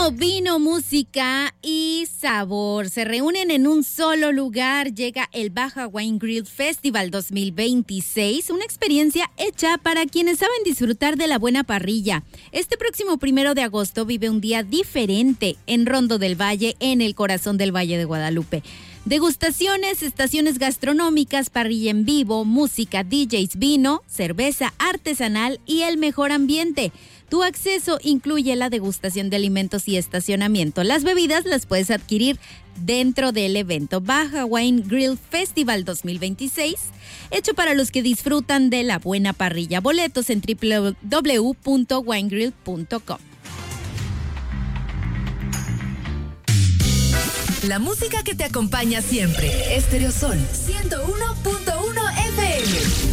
Vino, música y sabor se reúnen en un solo lugar. Llega el Baja Wine Grill Festival 2026, una experiencia hecha para quienes saben disfrutar de la buena parrilla. Este próximo 1 de agosto vive un día diferente en Rondo del Valle, en el corazón del Valle de Guadalupe. Degustaciones, estaciones gastronómicas, parrilla en vivo, música, DJs, vino, cerveza artesanal y el mejor ambiente. Tu acceso incluye la degustación de alimentos y estacionamiento. Las bebidas las puedes adquirir dentro del evento Baja Wine Grill Festival 2026, hecho para los que disfrutan de la buena parrilla. Boletos en www.winegrill.com. La música que te acompaña siempre. Estéreo Sol 101.1 FM.